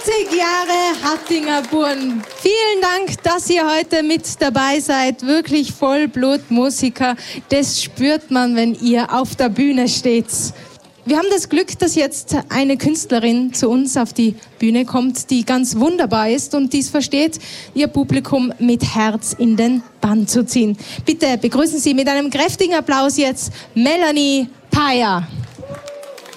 Jahre Hattinger Burn. Vielen Dank, dass ihr heute mit dabei seid. Wirklich Vollblutmusiker. Das spürt man, wenn ihr auf der Bühne steht. Wir haben das Glück, dass jetzt eine Künstlerin zu uns auf die Bühne kommt, die ganz wunderbar ist und dies versteht, ihr Publikum mit Herz in den Bann zu ziehen. Bitte begrüßen Sie mit einem kräftigen Applaus jetzt Melanie Payer.